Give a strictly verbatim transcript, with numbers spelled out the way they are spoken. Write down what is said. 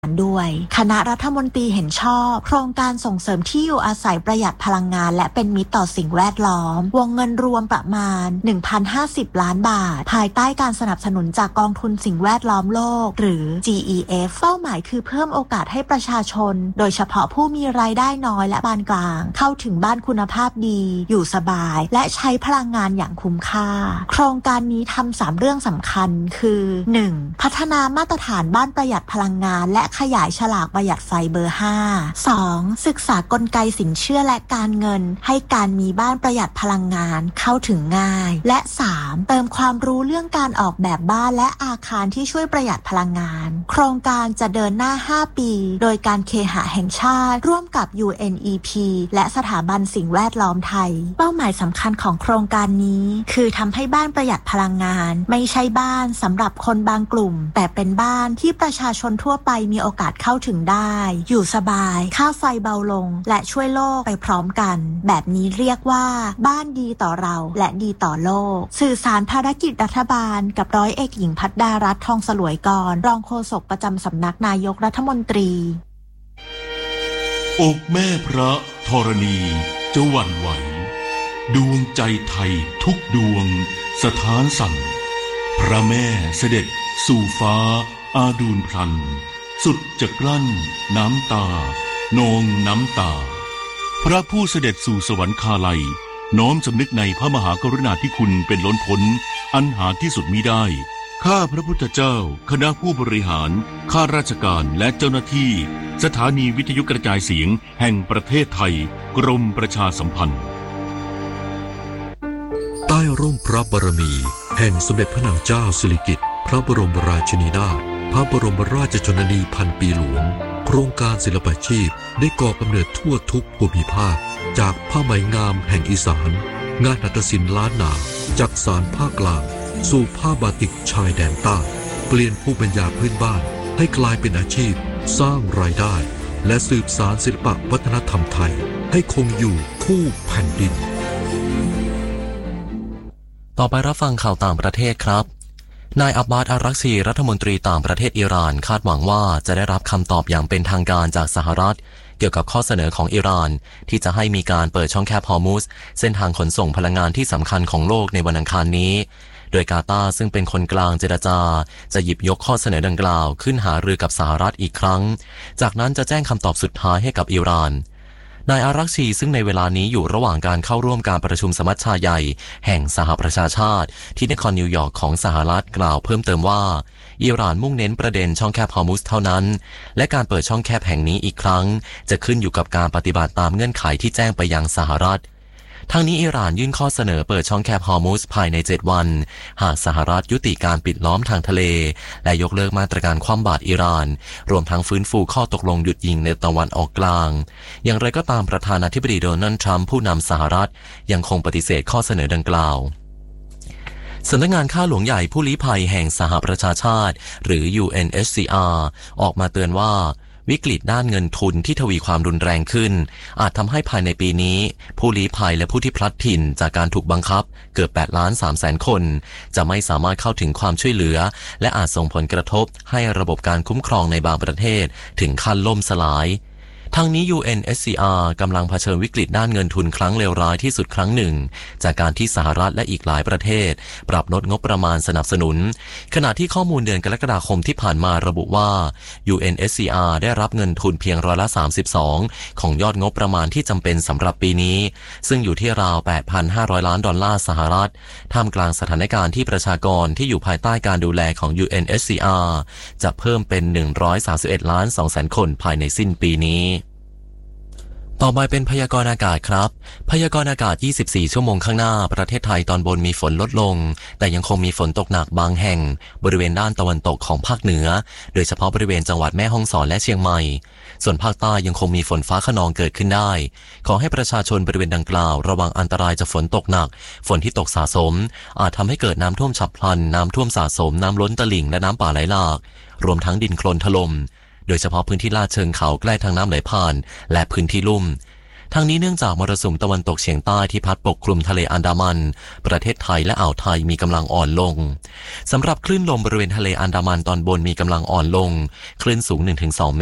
ด้วยคณะรัฐมนตรีเห็นชอบโครงการส่งเสริมที่อยู่อาศัยประหยัดพลังงานและเป็นมิตรต่อสิ่งแวดล้อมวงเงินรวมประมาณ หนึ่งพันห้าสิบ ล้านบาทภายใต้การสนับสนุนจากกองทุนสิ่งแวดล้อมโลกหรือ จี อี เอฟ เป้าหมายคือเพิ่มโอกาสให้ประชาชนโดยเฉพาะผู้มีรายได้น้อยและปานกลางเข้าถึงบ้านคุณภาพดีอยู่สบายและใช้พลังงานอย่างคุ้มค่าโครงการนี้ทำสามเรื่องสำคัญคือ หนึ่ง พัฒนามาตรฐานบ้านประหยัดพลังงานและขยายฉลากประหยัดไฟเบอร์ ห้า สอง ศึกษากลไกสินเชื่อและการเงินให้การมีบ้านประหยัดพลังงานเข้าถึงง่ายและ สาม เติมความรู้เรื่องการออกแบบบ้านและอาคารที่ช่วยประหยัดพลังงานโครงการจะเดินหน้าห้าปีโดยการเคหะแห่งชาติร่วมกับ ยู เอ็น อี พี และสถาบันสิ่งแวดล้อมไทยเป้าหมายสำคัญของโครงการนี้คือทำให้บ้านประหยัดพลังงานไม่ใช่บ้านสำหรับคนบางกลุ่มแต่เป็นบ้านที่ประชาชนทั่วไปมีโอกาสเข้าถึงได้อยู่สบายค่าไฟเบาลงและช่วยโลกไปพร้อมกันแบบนี้เรียกว่าบ้านดีต่อเราและดีต่อโลกสื่อสารภารกิจรัฐบาลกับร้อยเอกหญิงภัทรดารัตน์ทองสลวยกรรองโฆษกประจำสำนักนายกรัฐมนตรีอกแม่พระธรณีจะหวั่นไหวดวงใจไทยทุกดวงสถานสั่นพระแม่เสด็จสู่ฟ้าอาดูลพลันสุดจะกลั้นน้ำตานองน้ำตาพระผู้เสด็จสู่สวรรคาลัยน้อมสำนึกในพระมหากรุณาธิคุณเป็นล้นพ้นอันหาที่สุดมิได้ข้าพระพุทธเจ้าคณะผู้บริหารข้าราชการและเจ้าหน้าที่สถานีวิทยุกระจายเสียงแห่งประเทศไทยกรมประชาสัมพันธ์ใต้ร่มพระบารมีแห่งสมเด็จพระนางเจ้าสิริกิติ์พระบรมราชินีนาถพระบรมราชชนนีพันปีหลวงโครงการศิลปาชีพได้ก่อกำเนิดทั่วทุกภูมิภาคจากผ้าไหมงามแห่งอีสานงานหัตถศิลป์ล้านนาจากสานภาคกลางสู่ผ้าบาติกชายแดนใต้เปลี่ยนภูมิปัญญาพื้นบ้านให้กลายเป็นอาชีพสร้างรายได้และสืบสานศิลปวัฒนธรรมไทยให้คงอยู่คู่แผ่นดินต่อไปรับฟังข่าวต่างประเทศครับนายอับบาส อารักซีรัฐมนตรีต่างประเทศอิหร่านคาดหวังว่าจะได้รับคำตอบอย่างเป็นทางการจากสหรัฐเกี่ยวกับข้อเสนอของอิหร่านที่จะให้มีการเปิดช่องแคบฮอร์มุซเส้นทางขนส่งพลังงานที่สำคัญของโลกในวันอังคารนี้โดยกาตาร์ซึ่งเป็นคนกลางเจรจาจะหยิบยกข้อเสนอดังกล่าวขึ้นหารือกับสหรัฐอีกครั้งจากนั้นจะแจ้งคำตอบสุดท้ายให้กับอิหร่านนายอารักชีซึ่งในเวลานี้อยู่ระหว่างการเข้าร่วมการประชุมสมัชชาใหญ่แห่งสหประชาชาติที่นครนิวยอร์กของสหรัฐกล่าวเพิ่มเติมว่าอิหร่านมุ่งเน้นประเด็นช่องแคบฮอร์มุซเท่านั้นและการเปิดช่องแคบแห่งนี้อีกครั้งจะขึ้นอยู่กับการปฏิบัติตามเงื่อนไขที่แจ้งไปยังสหรัฐทางนี้อิหร่านยื่นข้อเสนอเปิดช่องแคบฮอร์มุซภายในเจ็ดวันหากสหรัฐยุติการปิดล้อมทางทะเลและยกเลิกมาตรการคว่ำบาตรอิหร่านรวมทั้งฟื้นฟูข้อตกลงหยุดยิงในตะวันออกกลางอย่างไรก็ตามประธานาธิบดีโดนัลด์ทรัมป์ผู้นำสหรัฐยังคงปฏิเสธข้อเสนอดังกล่าวสำนักงานข้าหลวงใหญ่ผู้ลี้ภัยแห่งสหประชาชาติหรือ ยู เอ็น เอช ซี อาร์ ออกมาเตือนว่าวิกฤตด้านเงินทุนที่ทวีความรุนแรงขึ้นอาจทำให้ภายในปีนี้ผู้ลี้ภัยและผู้ที่พลัดถิ่นจากการถูกบังคับเกือบแปดล้านสามแสนคนจะไม่สามารถเข้าถึงความช่วยเหลือและอาจส่งผลกระทบให้ระบบการคุ้มครองในบางประเทศถึงขั้นล่มสลายทั้งนี้ ยู เอ็น เอช ซี อาร์ กำลังเผชิญวิกฤตด้านเงินทุนครั้งเลวร้ายที่สุดครั้งหนึ่งจากการที่สหรัฐและอีกหลายประเทศปรับลดงบประมาณสนับสนุนขณะที่ข้อมูลเดือนกรกฎาคมที่ผ่านมาระบุว่า ยู เอ็น เอช ซี อาร์ ได้รับเงินทุนเพียงร้อยละสามสิบสองของยอดงบประมาณที่จำเป็นสำหรับปีนี้ซึ่งอยู่ที่ราว แปดพันห้าร้อย ล้านดอลลาร์สหรัฐท่ามกลางสถานการณ์ที่ประชากรที่อยู่ภายใต้การดูแลของ ยู เอ็น เอช ซี อาร์ จะเพิ่มเป็นหนึ่งร้อยสามสิบเอ็ดล้านสองแสนคนภายในสิ้นปีนี้ต่อไปเป็นพยากรณ์อากาศครับพยากรณ์อากาศยี่สิบสี่ชั่วโมงข้างหน้าประเทศไทยตอนบนมีฝนลดลงแต่ยังคงมีฝนตกหนักบางแห่งบริเวณด้านตะวันตกของภาคเหนือโดยเฉพาะบริเวณจังหวัดแม่ฮ่องสอนและเชียงใหม่ส่วนภาคใต้ยังคงมีฝนฟ้าคะนองเกิดขึ้นได้ขอให้ประชาชนบริเวณดังกล่าวระวังอันตรายจากฝนตกหนักฝนที่ตกสะสมอาจทำให้เกิดน้ำท่วมฉับพลันน้ำท่วมสะสมน้ำล้นตลิ่งและน้ำป่าไหลหลากรวมทั้งดินโคลนถล่มโดยเฉพาะพื้นที่ลาดเชิงเขาใกล้ทางน้ำไหลผ่านและพื้นที่ลุ่มทั้งนี้เนื่องจากมรสุมตะวันตกเฉียงใต้ที่พัดปกคลุมทะเลอันดามันประเทศไทยและอ่าวไทยมีกำลังอ่อนลงสำหรับคลื่นลมบริเวณทะเลอันดามันตอนบนมีกำลังอ่อนลงคลื่นสูง หนึ่งถึงสอง